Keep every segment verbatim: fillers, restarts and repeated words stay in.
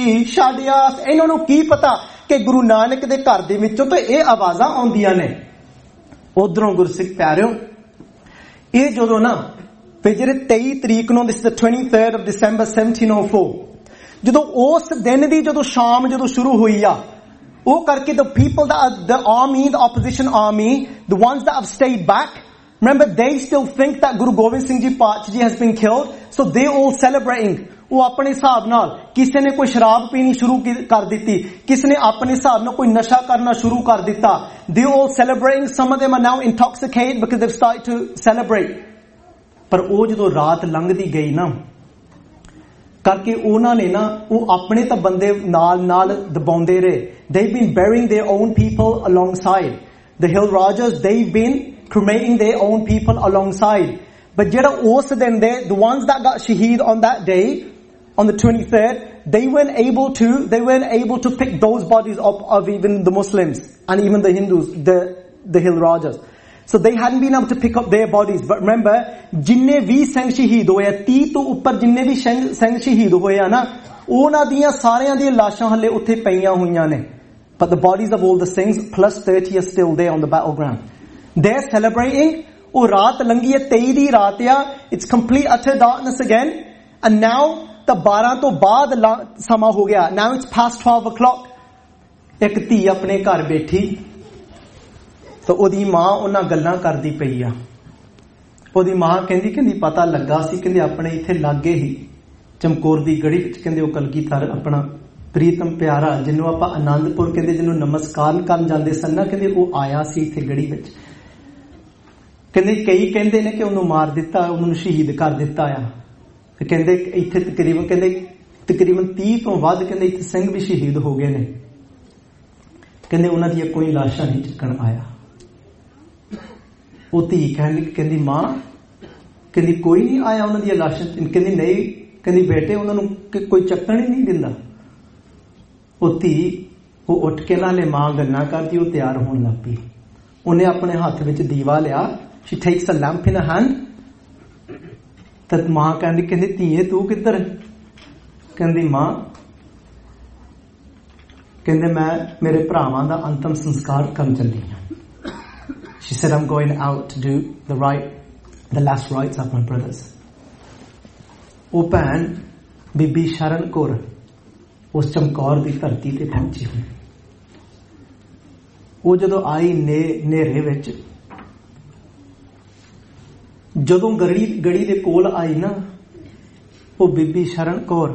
ਜੀ ਛੱਡਿਆ। ਇਹਨਾਂ ਨੂੰ ਕੀ ਪਤਾ ਕਿ ਗੁਰੂ ਨਾਨਕ ਦੇ ਘਰ ਦੇ ਵਿੱਚੋਂ ਤਾਂ ਇਹ ਆਵਾਜ਼ਾਂ ਆਉਂਦੀਆਂ ਨੇ। ਉਧਰੋਂ ਗੁਰਸਿੱਖ ਪਿਆਰਿਓ, ਇਹ ਜਦੋਂ ਨਾ ਫਿਰ ਜਿਹੜੇ ਤੇਈ ਤਰੀਕ ਨੂੰ, this is the twenty-third of December seventeen oh four, ਜਦੋਂ ਉਸ ਦਿਨ ਦੀ ਜਦੋਂ ਸ਼ਾਮ ਜਦੋਂ ਸ਼ੁਰੂ ਹੋਈ ਆ, ਉਹ ਕਰਕੇ the people that the army, the opposition army, the ones that have stayed back, remember they still think that Guru Gobind Singh Ji Paatshah has been killed, so they all celebrating. ਉਹ ਆਪਣੇ ਹਿਸਾਬ ਨਾਲ ਕਿਸੇ ਨੇ ਕੋਈ ਸ਼ਰਾਬ ਪੀਣੀ ਸ਼ੁਰੂ ਕਰ ਦਿੱਤੀ, ਕਿਸੇ ਨੇ ਆਪਣੇ ਹਿਸਾਬ ਨਾਲ ਕੋਈ ਨਸ਼ਾ ਕਰਨਾ ਸ਼ੁਰੂ ਕਰ ਦਿੱਤਾ. They all celebrating. Some of them are now intoxicated because they've started to celebrate. ਪਰ ਉਹ ਜਦੋਂ ਰਾਤ ਲੰਘਦੀ ਗਈ ਨਾ ਕਰਕੇ ਉਹਨਾਂ ਨੇ ਨਾ ਉਹ ਆਪਣੇ ਤਾਂ ਬੰਦੇ ਨਾਲ ਨਾਲ ਦਬਾਉਂਦੇ ਰਹੇ. They've been burying their own people alongside. The Hill Rajas, they've been cremating their own people alongside. But ਜਿਹੜਾ ਉਸ ਦਿਨ ਦੇ, the ones that got shaheed on that day, on the twenty-third, they weren't able to, they weren't able to pick those bodies up of even the Muslims and even the Hindus, the, the Hill Rajas. So they hadn't been able to pick up their bodies. But remember, ਜਿੰਨੇ ਵੀ ਸਿੰਘ ਸ਼ਹੀਦ ਹੋਏ, तीस ਤੋਂ ਉੱਪਰ ਜਿੰਨੇ ਵੀ ਸਿੰਘ ਸ਼ਹੀਦ ਹੋਏ ਆ ਨਾ, ਉਹਨਾਂ ਦੀਆਂ ਸਾਰਿਆਂ ਦੀਆਂ ਲਾਸ਼ਾਂ ਹਲੇ ਉੱਥੇ ਪਈਆਂ ਹੋਈਆਂ ਨੇ. But the bodies of all the Singhs plus thirty are still there on the battleground. They're celebrating. ਉਹ ਰਾਤ ਲੰਗੀ ਹੈ, तेईस ਦੀ ਰਾਤ ਆ. It's complete utter darkness again. And now ਤਾਂ ਬਾਰਾਂ ਤੋਂ ਬਾਅਦ ਸਮਾਂ ਹੋ ਗਿਆ. Now it's past twelve o'clock. ਇੱਕ ਧੀ ਆਪਣੇ ਘਰ ਬੈਠੀ ਤਾਂ ਉਹਦੀ ਮਾਂ ਉਹਨਾਂ ਗੱਲਾਂ ਕਰਦੀ ਪਈ ਆ. ਉਹਦੀ ਮਾਂ ਕਹਿੰਦੀ ਕਹਿੰਦੀ ਪਤਾ ਲੱਗਾ ਸੀ, ਕਹਿੰਦੇ ਆਪਣੇ ਇੱਥੇ ਲਾਗੇ ਹੀ ਚਮਕੌਰ ਦੀ ਗੜੀ ਵਿੱਚ, ਕਹਿੰਦੇ ਉਹ ਕਲਗੀਧਰ ਆਪਣਾ ਪ੍ਰੀਤਮ ਪਿਆਰਾ ਜਿਹਨੂੰ ਆਪਾਂ ਆਨੰਦਪੁਰ ਕਹਿੰਦੇ, ਜਿਹਨੂੰ ਨਮਸਕਾਰ ਕਰਨ ਜਾਂਦੇ ਸਨ ਨਾ, ਕਹਿੰਦੇ ਉਹ ਆਇਆ ਸੀ ਇੱਥੇ ਗੜੀ ਵਿੱਚ. ਕਹਿੰਦੇ ਕਈ ਕਹਿੰਦੇ ਨੇ ਕਿ ਉਹਨੂੰ ਮਾਰ ਦਿੱਤਾ, ਉਹਨੂੰ ਸ਼ਹੀਦ ਕਰ ਦਿੱਤਾ ਆ. ਤੇ ਕਹਿੰਦੇ ਇੱਥੇ ਤਕਰੀਬਨ ਕਹਿੰਦੇ ਤਕਰੀਬਨ तीस ਤੋਂ ਵੱਧ ਕਹਿੰਦੇ ਇੱਥੇ ਸਿੰਘ ਵੀ ਸ਼ਹੀਦ ਹੋ ਗਏ ਨੇ. ਕਹਿੰਦੇ ਉਹਨਾਂ ਦੀਆਂ ਕੋਈ ਲਾਸ਼ਾਂ ਨਹੀਂ ਚੱਕਣ ਆਇਆ. ਉਹ ਧੀ ਕਹਿੰਦੀ ਕਹਿੰਦੀ ਮਾਂ ਕਹਿੰਦੀ ਕੋਈ ਨਹੀਂ ਆਇਆ ਉਹਨਾਂ ਦੀਆਂ ਲਾਸ਼ਾਂ. ਕਹਿੰਦੀ ਨਹੀਂ, ਕਹਿੰਦੀ ਬੇਟੇ ਉਹਨਾਂ ਨੂੰ ਕੋਈ ਚੱਕਣ ਹੀ ਨਹੀਂ ਦਿੰਦਾ. ਉਹ ਧੀ ਉਹ ਉੱਠ ਕੇ ਨਾਲੇ ਮਾਂ ਗੱਲਾਂ ਕਰਦੀ, ਉਹ ਤਿਆਰ ਹੋਣ ਲੱਗ ਪਈ. ਉਹਨੇ ਆਪਣੇ ਹੱਥ ਵਿੱਚ ਦੀਵਾ ਲਿਆ. She takes a lamp in her hand. ਤਦ ਮਾਂ ਕਹਿੰਦੀ ਕਹਿੰਦੀ ਧੀਏ ਤੂੰ ਕਿੱਧਰ? ਕਹਿੰਦੀ ਮਾਂ ਕਹਿੰਦੇ ਮੈਂ ਮੇਰੇ ਭਰਾਵਾਂ ਦਾ ਅੰਤਮ ਸੰਸਕਾਰ ਕਰਨ ਚੱਲੀ ਹਾਂ. She said I'm going out to do the right, the last rites of my brothers. ਉਹ ਭੈਣ ਬੀਬੀ ਸ਼ਰਨ ਕੌਰ ਉਸ ਚਮਕੌਰ ਦੀ ਧਰਤੀ ਤੇ ਪਹੁੰਚੀ ਹੋਈ. ਉਹ ਜਦੋਂ ਆਈ ਨੇ ਨੇਰੇ ਵਿੱਚ, ਜਦੋਂ ਗੜੀ ਗੜੀ ਦੇ ਕੋਲ ਆਈ ਨਾ, ਉਹ ਬੀਬੀ ਸ਼ਰਨ ਕੌਰ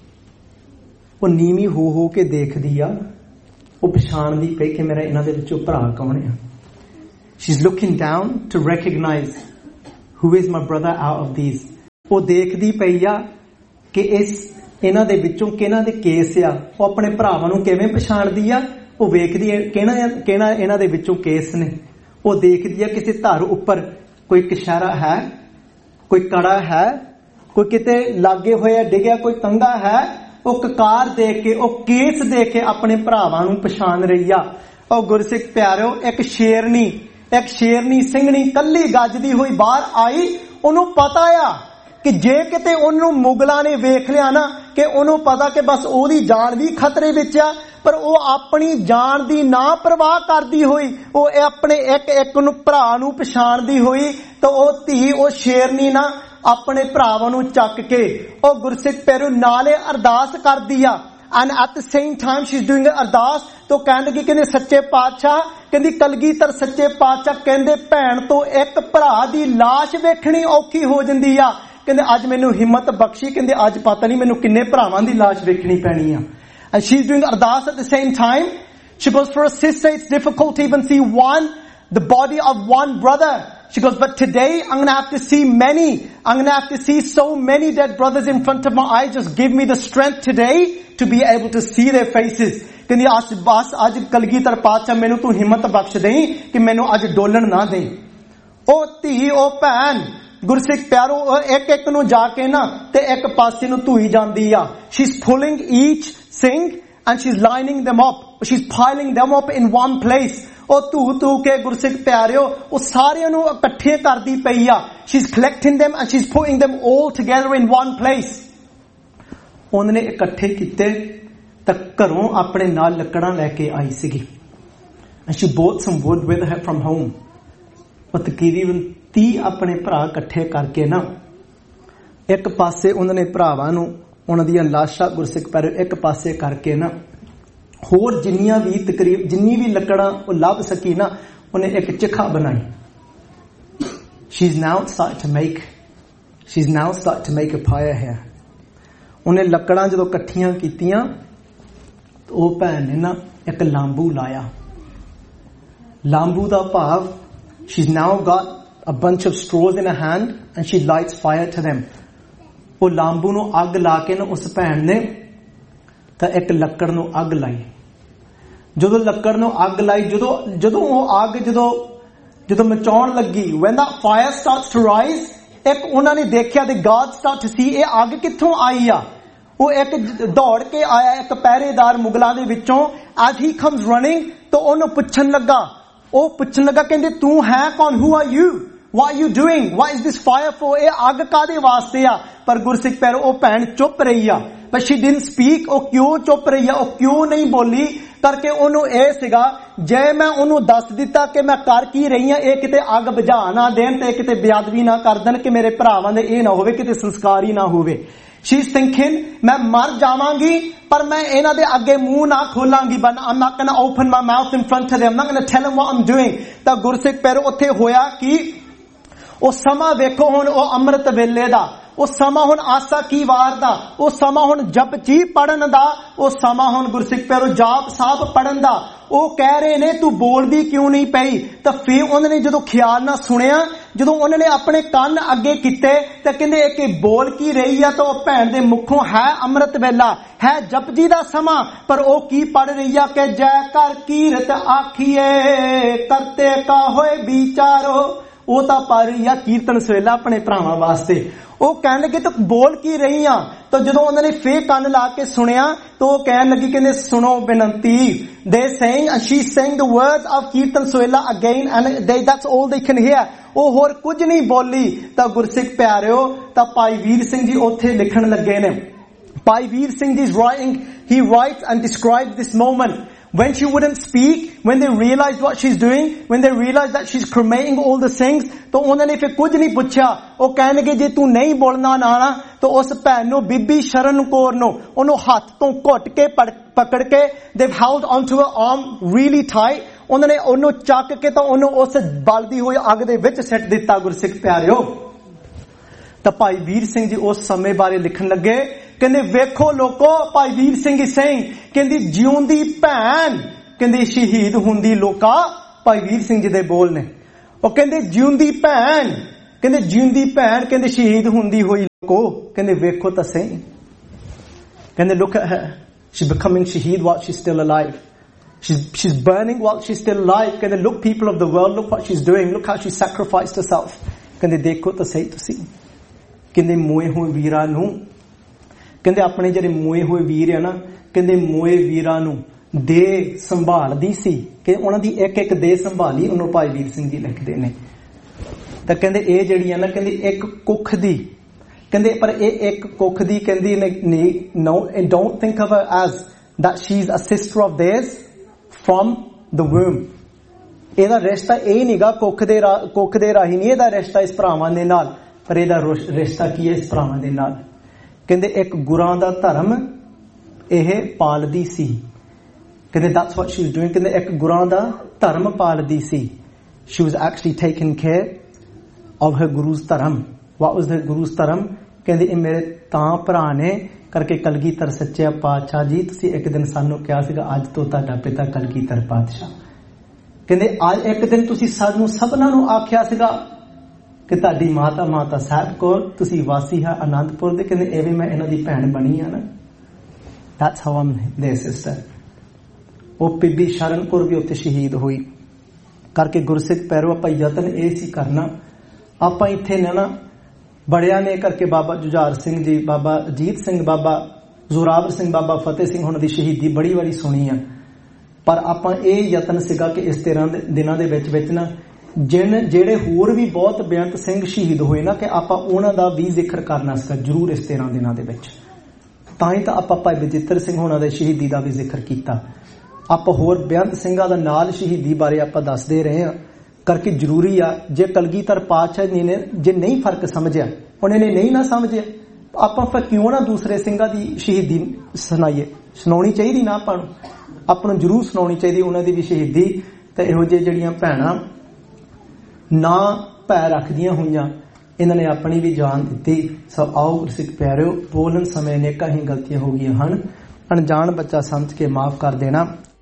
ਉਹ ਨੀਵੀਂ ਹੋ ਹੋ ਕੇ ਦੇਖਦੀ ਆ. ਉਹ ਪਛਾਣਦੀ ਪਈ ਕਿ ਮੇਰਾ ਇਹਨਾਂ ਦੇ ਵਿੱਚੋਂ ਭਰਾ ਕੌਣ ਆ. She's looking down to recognize who is my brother out of these. ਉਹ ਦੇਖਦੀ ਪਈ ਆ ਕਿ ਇਸ ਇਹਨਾਂ ਦੇ ਵਿੱਚੋਂ ਕਿਹਨਾਂ ਦੇ ਕੇਸ ਆ. ਉਹ ਆਪਣੇ ਭਰਾਵਾਂ ਨੂੰ ਕਿਵੇਂ ਪਛਾਣਦੀ ਆ. ਉਹ ਵੇਖਦੀ ਹੈ ਕਿਹਨਾਂ ਕਿਹਨਾਂ ਇਹਨਾਂ ਦੇ ਵਿੱਚੋਂ ਕੇਸ ਨੇ. ਉਹ ਦੇਖਦੀ ਆ ਕਿਸੇ ਧਰ ਉੱਪਰ ਕੋਈ ਕਸ਼ਹਿਰਾ ਹੈ, ਕੋਈ ਕੜਾ ਹੈ, ਕੋਈ ਕਿਤੇ ਲਾਗੇ ਹੋਇਆ ਡਿੱਗਿਆ ਕੋਈ ਕੰਗਾ ਹੈ. ਉਹ ਕਕਾਰ ਦੇਖ ਕੇ, ਉਹ ਕੇਸ ਦੇਖ ਕੇ ਆਪਣੇ ਭਰਾਵਾਂ ਨੂੰ ਪਛਾਣ ਰਹੀ ਆ. ਉਹ ਗੁਰਸਿੱਖ ਪਿਆਰਿਓ, ਇੱਕ ਸ਼ੇਰਨੀ ਇੱਕ ਸ਼ੇਰਨੀ ਸਿੰਘਣੀ ਕੱਲੀ ਗੱਜਦੀ ਹੋਈ ਬਾਹਰ ਆਈ. ਉਹਨੂੰ ਪਤਾ ਆ ਕਿ ਜੇ ਕਿਤੇ ਉਹਨੂੰ ਮੁਗਲਾਂ ਨੇ ਵੇਖ ਲਿਆ ਨਾ, ਕਿ ਉਹਨੂੰ ਪਤਾ ਕਿ ਬਸ ਉਹਦੀ ਜਾਨ ਵੀ ਖਤਰੇ ਵਿੱਚ ਆ. ਪਰ ਉਹ ਆਪਣੀ ਜਾਨ ਦੀ ਨਾ ਪਰਵਾਹ ਕਰਦੀ ਹੋਈ, ਉਹ ਆਪਣੇ ਇੱਕ ਇੱਕ ਨੂੰ ਭਰਾ ਨੂੰ ਪਛਾਣਦੀ ਹੋਈ, ਤਾਂ ਉਹ ਧੀ ਉਹ ਸ਼ੇਰਨੀ ਨਾ ਆਪਣੇ ਭਰਾਵਾਂ ਨੂੰ ਚੱਕ ਕੇ ਉਹ ਗੁਰਸਿੱਖ ਪਿਆਰਿਓ ਨਾਲੇ ਅਰਦਾਸ ਕਰਦੀ ਆ. And at the same time she's doing ਅਰਦਾਸ ਤਾਂ ਕਹਿਣ ਲੱਗੀ ਕਹਿੰਦੇ ਸੱਚੇ ਪਾਤਸ਼ਾਹ, ਕਹਿੰਦੀ ਕਲਗੀਧਰ ਸੱਚੇ ਪਾਤਸ਼ਾਹ, ਕਹਿੰਦੇ ਭੈਣ ਤੋਂ ਇੱਕ ਭਰਾ ਦੀ ਲਾਸ਼ ਵੇਖਣੀ ਔਖੀ ਹੋ ਜਾਂਦੀ ਆ. ਕਹਿੰਦੇ ਅੱਜ ਮੈਨੂੰ ਹਿੰਮਤ ਬਖਸ਼ੀ, ਕਹਿੰਦੇ ਅੱਜ ਪਤਾ ਨਹੀਂ ਮੈਨੂੰ ਕਿੰਨੇ ਭਰਾਵਾਂ ਦੀ ਲਾਸ਼ ਵੇਖਣੀ ਪੈਣੀ ਆ. And she's doing ardas at the same time. She goes, for a sister it's difficult to even see one, the body of one brother. She goes, but today I'm going to have to see many. I'm going to have to see so many dead brothers in front of my eyes. Just give me the strength today to be able to see their faces. ਕਹਿੰਦੀ ਅੱਜ ਬਸ ਅੱਜ ਕਲਗੀਧਰ ਪਾਤਸ਼ਾਹ ਮੈਨੂੰ ਤੂੰ ਹਿੰਮਤ ਬਖਸ਼ ਦੇਈਂ ਕਿ ਮੈਨੂੰ ਅੱਜ ਡੋਲਣ ਨਾ ਦੇਈਂ. ਉਹ ਧੀ ਉਹ ਭੈਣ ਗੁਰਸਿੱਖ ਪਿਆਰੋ ਇੱਕ ਇੱਕ ਨੂੰ ਜਾ ਕੇ ਨਾ ਤੇ ਇੱਕ ਪਾਸੇ ਨੂੰ ਧੂਈ ਜਾਂਦੀ ਆ. She's pulling each Singh and she's lining them up. She's piling them up in one place. ਉਹ ਧੂ ਧੂ ਕੇ ਗੁਰਸਿੱਖ ਪਿਆਰਿਓ ਉਹ ਸਾਰਿਆਂ ਨੂੰ ਇਕੱਠੇ ਕਰਦੀ ਪਈ ਆ. She's collecting them and she's putting them all together in one place. ਉਹਨੇ ਇਕੱਠੇ ਕੀਤੇ ਤਾਂ ਘਰੋਂ ਆਪਣੇ ਨਾਲ ਲੱਕੜਾਂ ਲੈ ਕੇ ਆਈ ਸੀਗੀ। and she bought some wood with her from home। ਉਹ ਤਕਰੀਬਨ ਤੀਹ ਆਪਣੇ ਭਰਾ ਇਕੱਠੇ ਕਰਕੇ ਨਾ ਇੱਕ ਪਾਸੇ ਉਹਨਾਂ ਨੇ ਭਰਾਵਾਂ ਨੂੰ ਉਹਨਾਂ ਦੀਆਂ ਲਾਸ਼ਾਂ ਗੁਰਸਿੱਖ ਪਰ ਇੱਕ ਪਾਸੇ ਕਰਕੇ ਨਾ ਹੋਰ ਜਿੰਨੀਆਂ ਵੀ ਤਕਰੀਬ ਜਿੰਨੀ ਵੀ ਲੱਕੜਾਂ ਉਹ ਲੱਭ ਸਕੀ ਨਾ ਉਹਨੇ ਇੱਕ ਚਿਖਾ ਬਣਾਈ। she's now started to make she's now started to make a fire here। ਉਹਨੇ ਲੱਕੜਾਂ ਜਦੋਂ ਇਕੱਠੀਆਂ ਕੀਤੀਆਂ ਉਹ ਭੈਣ ਨੇ ਨਾ ਇੱਕ ਲਾਂਬੂ ਲਾਇਆ। ਲਾਂਬੂ ਦਾ ਭਾਵ she's now got a bunch of straws in her hand and she lights fire to them। ਉਹ ਲਾਂਬੂ ਨੂੰ ਅੱਗ ਲਾ ਕੇ ਨਾ ਉਸ ਭੈਣ ਨੇ ਤਾਂ ਇੱਕ ਲੱਕੜ ਨੂੰ ਅੱਗ ਲਾਈ। ਜਦੋਂ ਲੱਕੜ ਨੂੰ ਅੱਗ ਲਾਈ ਜਦੋਂ ਜਦੋਂ ਉਹ ਅੱਗ ਜਦੋਂ ਜਦੋਂ ਮਚਾਉਣ ਲੱਗੀ when that fire starts to rise ਇੱਕ ਉਹਨਾਂ ਨੇ ਦੇਖਿਆ ਤੇ God start to see ਇਹ ਅੱਗ ਕਿੱਥੋਂ ਆਈ ਆ। ਉਹ ਇੱਕ ਦੌੜ ਕੇ ਆਇਆ ਇੱਕ ਪਹਿਰੇਦਾਰ ਮੁਗਲਾਂ ਦੇ ਵਿੱਚੋਂ। as he comes running ਤਾਂ ਉਹਨੂੰ ਪੁੱਛਣ ਲੱਗਾ ਉਹ ਪੁੱਛਣ ਲੱਗਾ ਕਹਿੰਦੇ ਤੂੰ ਹੈ ਕੌਣ? who are you? what are you doing? what is this fire for? ਇਹ ਅੱਗ ਕਾਦੇ ਵਾਸਤੇ ਆ? ਪਰ ਗੁਰਸਿੱਖ ਪਿਆਰੋ ਉਹ ਭੈਣ ਚੁੱਪ ਰਹੀ ਆ। but she didn't speak। ਉਹ ਕਿਉਂ ਚੁੱਪ ਰਹੀ ਆ? ਉਹ ਕਿਉਂ ਨਹੀਂ ਬੋਲੀ? ਕਰਕੇ ਉਹਨੂੰ ਇਹ ਸੀਗਾ ਜੇ ਮੈਂ ਉਹਨੂੰ ਦੱਸ ਦਿੱਤਾ ਕਿ ਮੈਂ ਕਰ ਕੀ ਰਹੀ ਆ ਇਹ ਕਿਤੇ ਅੱਗ ਬੁਝਾ ਨਾ ਦੇਣ ਤੇ ਕਿਤੇ ਬੇਅਦਬੀ ਨਾ ਕਰ ਦੇਣ ਕਿ ਮੇਰੇ ਭਰਾਵਾਂ ਦੇ ਇਹ ਨਾ ਹੋਵੇ ਕਿਤੇ ਸੰਸਕਾਰ ਹੀ ਨਾ ਹੋਵੇ। she is thinking ਮੈਂ ਮਰ ਜਾਵਾਂਗੀ ਪਰ ਮੈਂ ਇਹਨਾਂ ਦੇ ਅੱਗੇ ਮੂੰਹ ਨਾ ਖੋਲਾਂਗੀ। but I'm not going to open my mouth in front of them। I'm not going to tell them what I'm doing। ਤਾਂ ਗੁਰਸਿੱਖ ਪਿਆਰੋ ਉੱਥੇ ਹੋਇਆ ਕਿ ਉਹ ਸਮਾਂ ਵੇਖੋ ਹੁਣ ਉਹ ਅੰਮ੍ਰਿਤ ਵੇਲੇ ਦਾ ਉਹ ਸਮਾਂ ਹੁਣ ਆਸਾ ਕੀ ਵਾਰ ਦਾ ਉਹ ਸਮਾਂ ਹੁਣ ਜਪਜੀ ਪੜਨ ਦਾ ਉਹ ਸਮਾਂ ਹੁਣ ਗੁਰਸਿੱਖ ਪਿਆਰੋ ਜਾਪ ਸਾਹਿਬ ਪੜਨ ਦਾ। ਉਹ ਕਹਿ ਰਹੇ ਨੇ ਤੂੰ ਬੋਲਦੀ ਕਿਉਂ ਨਹੀਂ ਪਈ? ਤਾਂ ਫਿਰ ਉਹਨਾਂ ਨੇ ਜਦੋਂ ਖਿਆਲ ਨਾਲ ਸੁਣਿਆ ਜਦੋਂ ਉਹਨਾਂ ਨੇ ਆਪਣੇ ਕੰਨ ਅੱਗੇ ਕੀਤੇ ਤਾਂ ਕਹਿੰਦੇ ਇਹ ਕਿ ਬੋਲ ਕੀ ਰਹੀ ਆ ਤਾਂ ਉਹ ਭੈਣ ਦੇ ਮੁਖੋਂ ਹੈ ਅੰਮ੍ਰਿਤ ਵੇਲਾ ਹੈ ਜਪਜੀ ਦਾ ਸਮਾਂ ਪਰ ਉਹ ਕੀ ਪੜ ਰਹੀ ਆ ਕਿ ਜੈ ਕਰ ਕੀਰਤ ਆਖੀਏ ਕਰਤੇ ਕਾ ਹੋਏ ਵਿਚਾਰੋ। ਉਹ ਤਾਂ ਪੜ ਰਹੀ ਆ ਕੀਰਤਨ ਸਵੇਲਾ ਆਪਣੇ ਭਰਾਵਾਂ ਵਾਸਤੇ। ਉਹ ਕਹਿਣ ਲੱਗੇ ਤੂੰ ਬੋਲ ਕੀ ਰਹੀ ਆ? ਤਾਂ ਜਦੋਂ ਉਹਨਾਂ ਨੇ ਫੇਰ ਕੰਨ ਲਾ ਕੇ ਸੁਣਿਆ ਤਾਂ ਉਹ ਕਹਿਣ ਲੱਗੀ ਕਹਿੰਦੇ ਸੁਣੋ ਬੇਨਤੀ। they saying and she's saying the words of kirtan ਸਵੇਲਾ again and they that's all they can hear। ਉਹ ਹੋਰ ਕੁਝ ਨਹੀਂ ਬੋਲੀ। ਤਾਂ ਗੁਰਸਿੱਖ ਪਿਆਰਿਓ ਤਾਂ ਭਾਈ ਵੀਰ ਸਿੰਘ ਜੀ ਉੱਥੇ ਲਿਖਣ ਲੱਗੇ ਨੇ। Bhai Vir Singh ji writing he writes and describes this moment when she wouldn't speak, when they realized what she's doing, when they realized that she's cremating all the things ਤਾਂ ਉਹਨਾਂ ਨੇ ਫਿਰ ਕੁਝ ਨਹੀਂ ਪੁੱਛਿਆ। ਉਹ ਕਹਿਣਗੇ ਜੇ ਤੂੰ ਨਹੀਂ ਬੋਲਣਾ ਨਾ ਨਾ ਤਾਂ ਉਸ ਭੈਣ ਨੂੰ ਬੀਬੀ ਸ਼ਰਨ ਕੌਰ ਨੂੰ ਉਹਨੂੰ ਹੱਥ ਤੋਂ ਘੁੱਟ ਕੇ ਪਕੜ ਕੇ they've held onto her arm really tight। ਉਹਨਾਂ ਨੇ ਉਹਨੂੰ ਚੱਕ ਕੇ ਤਾਂ ਉਹਨੂੰ ਉਸ ਬਲਦੀ ਹੋਈ ਅੱਗ ਦੇ ਵਿੱਚ ਸਿੱਟ ਦਿੱਤਾ। ਗੁਰਸਿੱਖ ਪਿਆਰਿਓ ਤਾਂ ਭਾਈ ਵੀਰ ਸਿੰਘ ਜੀ ਉਸ ਸਮੇਂ ਬਾਰੇ ਲਿਖਣ ਲੱਗੇ ਕਹਿੰਦੇ ਵੇਖੋ ਲੋਕੋ ਭਾਈ ਵੀਰ ਸਿੰਘ ਸਿੰਘ ਕਹਿੰਦੀ ਜਿਉਂਦੀ ਭੈਣ ਕਹਿੰਦੀ ਸ਼ਹੀਦ ਹੁੰਦੀ ਲੋਕਾ। ਭਾਈ ਵੀਰ ਸਿੰਘ ਜੀ ਦੇ ਬੋਲ ਨੇ ਉਹ ਕਹਿੰਦੇ ਜਿਉਂਦੀ ਭੈਣ ਕਹਿੰਦੇ ਜਿਉਂਦੀ ਭੈਣ ਕਹਿੰਦੇ ਸ਼ਹੀਦ ਹੁੰਦੀ ਹੋਈ ਲੋਕੋ ਕਹਿੰਦੇ ਵੇਖੋ ਤਾਂ ਸਹੀ ਕਹਿੰਦੇ look at her she's becoming shaheed while she's still alive। she's she's burning while she's still alive। ਕਹਿੰਦੇ look people of the world look what she's doing look how she sacrificed herself। ਕਹਿੰਦੇ ਦੇਖੋ ਤਾਂ ਸਹੀ ਤੁਸੀਂ ਕਹਿੰਦੇ ਮੋਏ ਹੋਏ ਵੀਰਾਂ ਨੂੰ ਕਹਿੰਦੇ ਆਪਣੇ ਜਿਹੜੇ ਮੋਏ ਹੋਏ ਵੀਰ ਆ ਨਾ ਕਹਿੰਦੇ ਮੋਏ ਵੀਰਾਂ ਨੂੰ ਦੇ ਸੰਭਾਲਦੀ ਸੀ ਕਿ ਉਹਨਾਂ ਦੀ ਇੱਕ ਇੱਕ ਦੇ ਸੰਭਾਲੀ। ਉਹਨੂੰ ਭਾਈ ਵੀਰ ਸਿੰਘ ਜੀ ਲਿਖਦੇ ਨੇ ਤਾਂ ਕਹਿੰਦੇ ਇਹ ਜਿਹੜੀ ਆ ਨਾ ਕਹਿੰਦੇ ਇੱਕ ਕੁੱਖ ਦੀ ਕਹਿੰਦੇ ਪਰ ਇਹ ਇੱਕ ਕੁੱਖ ਦੀ ਕਹਿੰਦੀ ਨਹੀਂ no don't think of her as that she's a sister of theirs from the womb। ਇਹਦਾ ਰਿਸ਼ਤਾ ਇਹ ਨਹੀਂਗਾ ਕੁੱਖ ਦੇ ਕੁੱਖ ਦੇ ਰਾਹੀਂ ਨਹੀਂ ਇਹਦਾ ਰਿਸ਼ਤਾ ਇਸ ਭਰਾਵਾਂ ਦੇ ਨਾਲ ਪਰ ਇਹਦਾ ਰਿਸ਼ਤਾ ਕੀ ਹੈ ਇਸ ਭਰਾਵਾਂ ਦੇ ਨਾਲ। ਕਹਿੰਦੇ ਇੱਕ ਗੁਰਾਂ ਦਾ ਧਰਮ ਇਹ ਪਾਲਦੀ ਸੀ। ਕਹਿੰਦੇ that's what she was doing। ਕਹਿੰਦੇ ਇੱਕ ਗੁਰਾਂ ਦਾ ਧਰਮ ਪਾਲਦੀ ਸੀ। she was actually taking care of her ਗੁਰੂ's ਧਰਮ। what was the ਗੁਰੂ's ਧਰਮ? ਕਹਿੰਦੇ ਇਹ ਮੇਰੇ ਤਾਂ ਭਰਾ ਨੇ ਕਰਕੇ ਕਲਗੀਧਰ ਸੱਚੇ ਪਾਤਸ਼ਾਹ ਜੀ ਤੁਸੀਂ ਇੱਕ ਦਿਨ ਸਾਨੂੰ ਕਿਹਾ ਸੀਗਾ ਅੱਜ ਤੋਂ ਤੁਹਾਡਾ ਪਿਤਾ ਕਲਗੀਧਰ ਪਾਤਸ਼ਾਹ। ਕਹਿੰਦੇ ਅੱਜ ਇੱਕ ਦਿਨ ਤੁਸੀਂ ਸਾਨੂੰ ਸਭਨਾਂ ਨੂੰ ਆਖਿਆ ਸੀਗਾ ਕਿ ਤੁਹਾਡੀ ਮਾਤਾ ਮਾਤਾ ਸਾਹਿਬ ਕੌਰ ਤੁਸੀਂ ਵਾਸੀ ਹੈ ਆਨੰਦਪੁਰ ਦੇ। ਕਹਿੰਦੇ ਐਵੇਂ ਮੈਂ ਇਹਨਾਂ ਦੀ ਭੈਣ ਬਣੀ ਆ ਨਾ that's how I'm their sister। ਉਹ ਬੀਬੀ ਸ਼ਰਨ ਕੌਰ ਵੀ ਉੱਥੇ ਸ਼ਹੀਦ ਹੋਈ ਕਰਕੇ ਗੁਰਸਿੱਖ ਪੈਰੋ ਆਪਾਂ ਯਤਨ ਇਹ ਸੀ ਕਰਨਾ ਆਪਾਂ ਇੱਥੇ ਨਾ ਬੜਿਆਂ ਨੇ ਕਰਕੇ ਬਾਬਾ ਜੁਝਾਰ ਸਿੰਘ ਜੀ ਬਾਬਾ ਅਜੀਤ ਸਿੰਘ ਬਾਬਾ ਜ਼ੋਰਾਵਰ ਸਿੰਘ ਬਾਬਾ ਫਤਿਹ ਸਿੰਘ ਉਹਨਾਂ ਦੀ ਸ਼ਹੀਦੀ ਬੜੀ ਵਾਰੀ ਸੁਣੀ ਆ ਪਰ ਆਪਾਂ ਇਹ ਯਤਨ ਸੀਗਾ ਕਿ ਇਸ ਤਰ੍ਹਾਂ ਦੇ ਦਿਨਾਂ ਦੇ ਵਿੱਚ ਵਿੱਚ ਨਾ ਜਿਨ ਜਿਹੜੇ ਹੋਰ ਵੀ ਬਹੁਤ ਬੇਅੰਤ ਸਿੰਘ ਸ਼ਹੀਦ ਹੋਏ ਨਾ ਕਿ ਆਪਾਂ ਉਹਨਾਂ ਦਾ ਵੀ ਜ਼ਿਕਰ ਕਰਨਾ ਸੀਗਾ ਜ਼ਰੂਰ ਇਸ ਤਰ੍ਹਾਂ ਦਿਨਾਂ ਦੇ ਵਿੱਚ। ਤਾਂ ਹੀ ਤਾਂ ਆਪਾਂ ਭਾਈ ਬਚਿੱਤਰ ਸਿੰਘ ਹੋਣਾ ਦੇ ਸ਼ਹੀਦੀ ਦਾ ਵੀ ਜ਼ਿਕਰ ਕੀਤਾ। ਆਪਾਂ ਹੋਰ ਬੇਅੰਤ ਸਿੰਘਾਂ ਦਾ ਨਾਲ ਸ਼ਹੀਦੀ ਬਾਰੇ ਆਪਾਂ ਦੱਸਦੇ ਰਹੇ ਹਾਂ, ਕਰਕੇ ਜ਼ਰੂਰੀ ਆ। ਜੇ ਕਲਗੀਧਰ ਪਾਤਸ਼ਾਹ ਜੀ ਨੇ ਜੇ ਨਹੀਂ ਫਰਕ ਸਮਝਿਆ, ਉਹਨਾਂ ਨੇ ਨਹੀਂ ਨਾ ਸਮਝਿਆ, ਆਪਾਂ ਫਿਰ ਕਿਉਂ ਨਾ ਦੂਸਰੇ ਸਿੰਘਾਂ ਦੀ ਸ਼ਹੀਦੀ ਸੁਣਾਈਏ? ਸੁਣਾਉਣੀ ਚਾਹੀਦੀ ਨਾ ਆਪਾਂ ਨੂੰ, ਆਪਾਂ ਨੂੰ ਜ਼ਰੂਰ ਸੁਣਾਉਣੀ ਚਾਹੀਦੀ ਉਹਨਾਂ ਦੀ ਵੀ ਸ਼ਹੀਦੀ। ਤੇ ਇਹੋ ਜਿਹੇ ਜਿਹੜੀਆਂ ਭੈਣਾਂ ਨਾ ਭੈ ਰੱਖਦੀਆਂ ਹੋਈਆਂ, ਇਹਨਾਂ ਨੇ ਆਪਣੀ ਵੀ ਜਾਨ ਦਿੱਤੀ। ਸੋ ਆਓ ਗੁਰਸਿੱਖ ਪਿਆਰਿਓ, ਬੋਲਣ ਸਮੇਂ ਅਨੇਕਾਂ ਹੀ ਗਲਤੀਆਂ ਹੋ ਗਈਆਂ ਹਨ, ਅਣਜਾਣ ਬੱਚਾ ਸਮਝ ਕੇ ਮਾਫ ਕਰ ਦੇਣਾ।